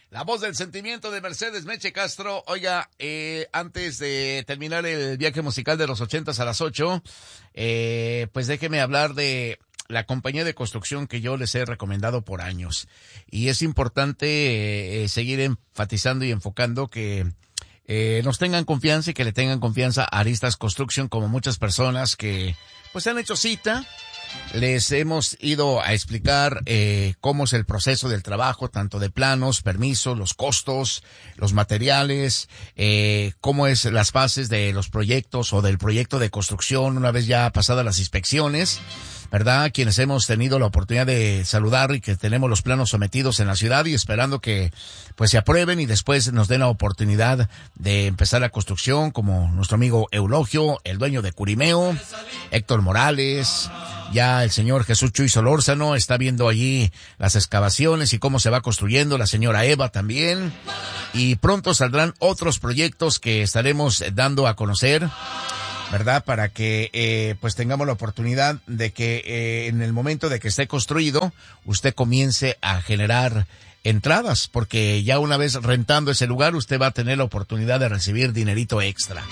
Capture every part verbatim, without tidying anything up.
La voz del sentimiento de Mercedes Meche Castro. Oiga, eh, antes de terminar el viaje musical de los ochentas a las ocho, eh, pues déjeme hablar de la compañía de construcción que yo les he recomendado por años. Y es importante eh, seguir enfatizando y enfocando que eh, nos tengan confianza y que le tengan confianza a Aristas Construction, como muchas personas que pues han hecho cita. Les hemos ido a explicar eh, cómo es el proceso del trabajo, tanto de planos, permisos, los costos, los materiales, eh, cómo es las fases de los proyectos o del proyecto de construcción una vez ya pasadas las inspecciones, ¿verdad? Quienes hemos tenido la oportunidad de saludar y que tenemos los planos sometidos en la ciudad y esperando que pues se aprueben y después nos den la oportunidad de empezar la construcción, como nuestro amigo Eulogio, el dueño de Curimeo, Héctor Morales. Ya el señor Jesús Chuy Solórzano está viendo allí las excavaciones y cómo se va construyendo, la señora Eva también. Y pronto saldrán otros proyectos que estaremos dando a conocer, ¿verdad? Para que eh, pues tengamos la oportunidad de que eh, en el momento de que esté construido, usted comience a generar entradas, porque ya una vez rentando ese lugar, usted va a tener la oportunidad de recibir dinerito extra.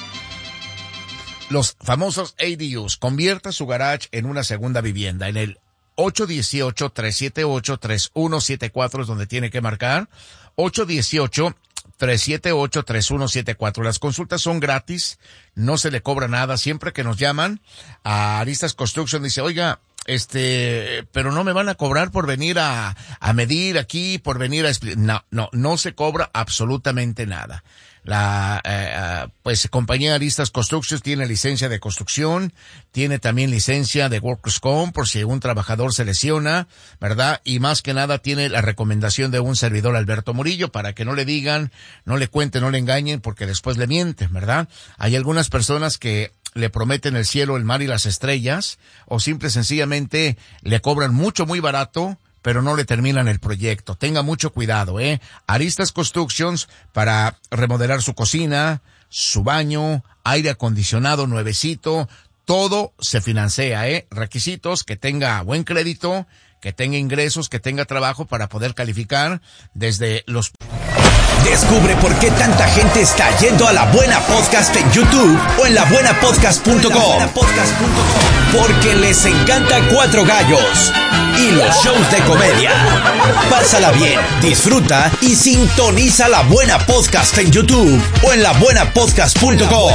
Los famosos A D Us. Convierta su garage en una segunda vivienda. En el ocho uno ocho, tres siete ocho, tres uno siete cuatro es donde tiene que marcar. ocho uno ocho, tres siete ocho, tres uno siete cuatro. Las consultas son gratis, no se le cobra nada. Siempre que nos llaman a Aristas Construction, dice, oiga, este, pero no me van a cobrar por venir a, a medir aquí, por venir a explicar. No, no, no se cobra absolutamente nada. La, eh, pues, compañía Aristas Construction tiene licencia de construcción, tiene también licencia de Workers' Comp por si un trabajador se lesiona, ¿verdad? Y más que nada tiene la recomendación de un servidor, Alberto Murillo, para que no le digan, no le cuenten, no le engañen, porque después le mienten, ¿verdad? Hay algunas personas que le prometen el cielo, el mar y las estrellas, o simple y sencillamente le cobran mucho, muy barato, pero no le terminan el proyecto. Tenga mucho cuidado, ¿eh? Aristas Constructions para remodelar su cocina, su baño, aire acondicionado nuevecito, todo se financia, ¿eh? Requisitos: que tenga buen crédito, que tenga ingresos, que tenga trabajo para poder calificar desde los... Descubre por qué tanta gente está yendo a La Buena Podcast en YouTube o en la buena podcast punto com. Porque les encanta Cuatro Gallos y los shows de comedia. Pásala bien, disfruta y sintoniza La Buena Podcast en YouTube o en la buena podcast punto com.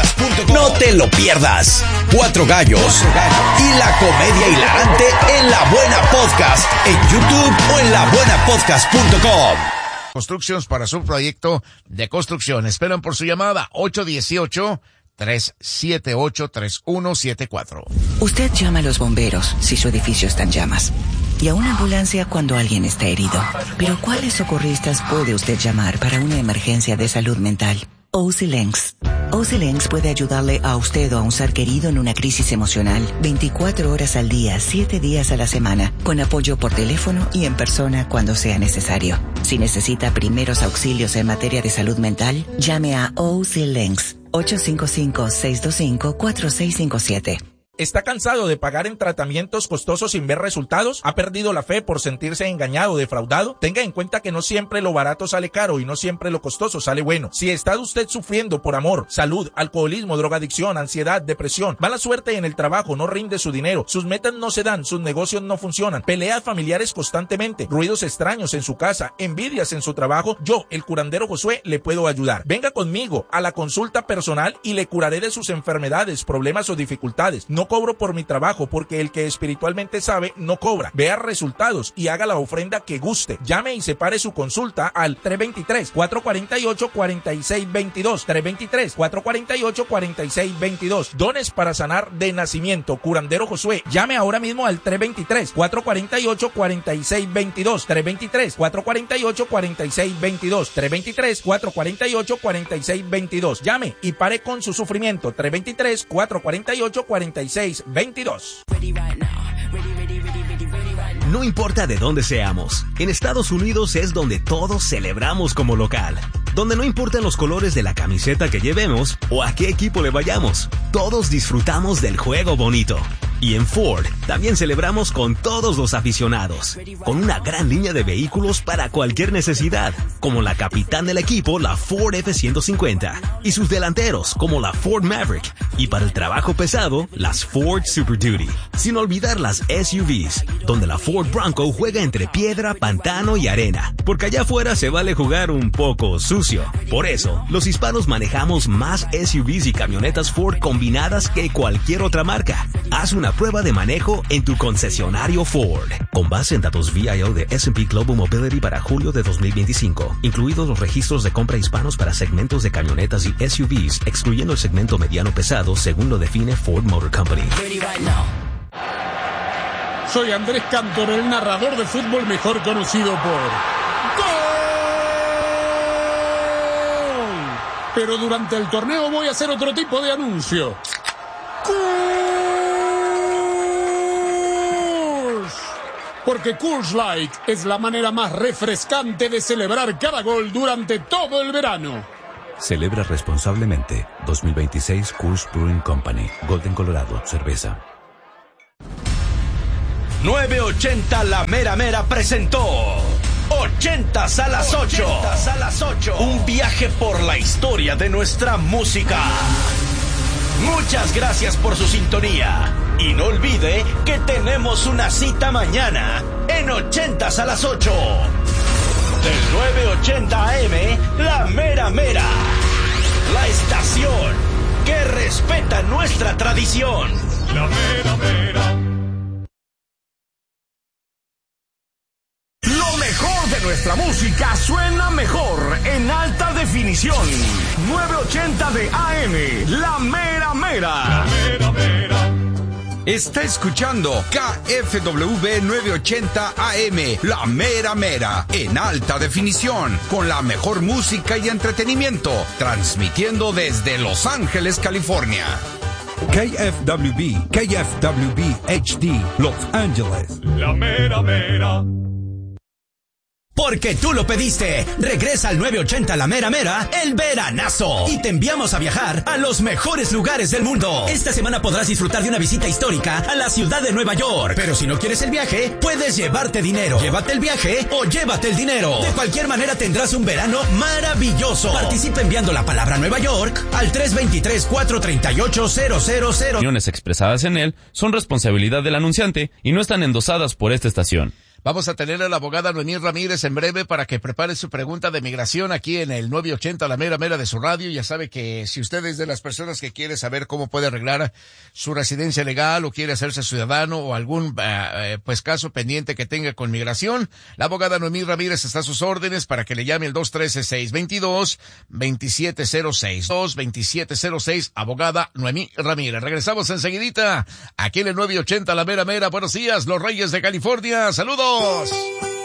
No te lo pierdas. Cuatro Gallos y la comedia hilarante en La Buena Podcast en YouTube o en la buena podcast punto com. Constructions para su proyecto de construcción. Esperan por su llamada ocho uno ocho, tres siete ocho, tres uno siete cuatro. Usted llama a los bomberos si su edificio está en llamas y a una ambulancia cuando alguien está herido. Pero ¿cuáles socorristas puede usted llamar para una emergencia de salud mental? O C L E N X. O C L E N X puede ayudarle a usted o a un ser querido en una crisis emocional veinticuatro horas al día, siete días a la semana, con apoyo por teléfono y en persona cuando sea necesario. Si necesita primeros auxilios en materia de salud mental, llame a O C L E N X ocho cinco cinco, seis dos cinco, cuatro seis cinco siete. ¿Está cansado de pagar en tratamientos costosos sin ver resultados? ¿Ha perdido la fe por sentirse engañado o defraudado? Tenga en cuenta que no siempre lo barato sale caro y no siempre lo costoso sale bueno. Si está usted sufriendo por amor, salud, alcoholismo, drogadicción, ansiedad, depresión, mala suerte en el trabajo, no rinde su dinero, sus metas no se dan, sus negocios no funcionan, peleas familiares constantemente, ruidos extraños en su casa, envidias en su trabajo, yo, el curandero Josué, le puedo ayudar. Venga conmigo a la consulta personal y le curaré de sus enfermedades, problemas o dificultades. No cobro por mi trabajo porque el que espiritualmente sabe no cobra. Vea resultados y haga la ofrenda que guste. Llame y separe su consulta al tres dos tres, cuatro cuatro ocho, cuatro seis dos dos. tres dos tres, cuatro cuatro ocho, cuatro seis dos dos. Dones para sanar de nacimiento. Curandero Josué. Llame ahora mismo al tres dos tres, cuatro cuatro ocho, cuatro seis dos dos. tres dos tres, cuatro cuatro ocho, cuatro seis dos dos. tres dos tres, cuatro cuatro ocho, cuatro seis dos dos. Llame y pare con su sufrimiento. tres dos tres, cuatro cuatro ocho, cuatro seis veintidós. No importa de dónde seamos, en Estados Unidos es donde todos celebramos como local. Donde no importan los colores de la camiseta que llevemos o a qué equipo le vayamos, todos disfrutamos del juego bonito. Y en Ford, también celebramos con todos los aficionados, con una gran línea de vehículos para cualquier necesidad, como la capitán del equipo, la Ford F ciento cincuenta, y sus delanteros, como la Ford Maverick, y para el trabajo pesado, las Ford Super Duty. Sin olvidar las S U Vs, donde la Ford Bronco juega entre piedra, pantano y arena, porque allá afuera se vale jugar un poco sucio. Por eso, los hispanos manejamos más S U Vs y camionetas Ford combinadas que cualquier otra marca. Haz una prueba de manejo en tu concesionario Ford. Con base en datos V I O de S and P Global Mobility para julio de dos mil veinticinco, incluidos los registros de compra hispanos para segmentos de camionetas y S U Vs, excluyendo el segmento mediano pesado, según lo define Ford Motor Company. Soy Andrés Cantor, el narrador de fútbol mejor conocido por ¡Gol! Pero durante el torneo voy a hacer otro tipo de anuncio. Porque Coors Light es la manera más refrescante de celebrar cada gol durante todo el verano. Celebra responsablemente. dos mil veintiséis Coors Brewing Company. Golden, Colorado. Cerveza. nueve ochenta La Mera Mera presentó ochentas a las ocho. ochentas a las ocho. Un viaje por la historia de nuestra música. Muchas gracias por su sintonía. Y no olvide que tenemos una cita mañana en ochentas a las ocho. Del nueve ochenta A M, La Mera Mera. La estación que respeta nuestra tradición. La Mera Mera. Lo mejor de nuestra música suena mejor en alta definición. nueve ochenta de A M, La Mera Mera. La Mera Mera. Está escuchando K F W nueve ochenta A M, La Mera Mera, en alta definición, con la mejor música y entretenimiento, transmitiendo desde Los Ángeles, California. K F W B, K F W B H D, Los Ángeles. La Mera Mera. Porque tú lo pediste, regresa al nueve ochenta La Mera Mera, el veranazo. Y te enviamos a viajar a los mejores lugares del mundo. Esta semana podrás disfrutar de una visita histórica a la ciudad de Nueva York. Pero si no quieres el viaje, puedes llevarte dinero. Llévate el viaje o llévate el dinero. De cualquier manera tendrás un verano maravilloso. Participa enviando la palabra Nueva York al tres dos tres, cuatro tres ocho, cero cero cero. Las opiniones expresadas en él son responsabilidad del anunciante y no están endosadas por esta estación. Vamos a tener a la abogada Noemí Ramírez en breve para que prepare su pregunta de migración aquí en el nueve ochenta, la mera mera de su radio. Ya sabe que si usted es de las personas que quiere saber cómo puede arreglar su residencia legal o quiere hacerse ciudadano o algún eh, pues caso pendiente que tenga con migración, la abogada Noemí Ramírez está a sus órdenes para que le llame el dos uno tres, seis dos dos, dos siete cero seis, dos dos siete cero seis, abogada Noemí Ramírez. Regresamos enseguidita aquí en el nueve ochenta, la mera mera. Buenos días, los Reyes de California. ¡Saludos!